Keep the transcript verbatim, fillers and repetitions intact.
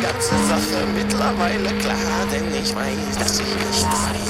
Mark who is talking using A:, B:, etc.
A: ganze Sache mittlerweile klar, denn ich weiß, dass ich nicht frei